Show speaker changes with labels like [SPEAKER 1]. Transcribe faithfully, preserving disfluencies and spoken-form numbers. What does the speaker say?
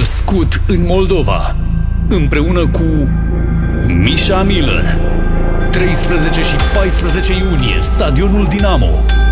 [SPEAKER 1] născut în Moldova, împreună cu Misha Miller. treisprezece și paisprezece iunie, Stadionul Dinamo.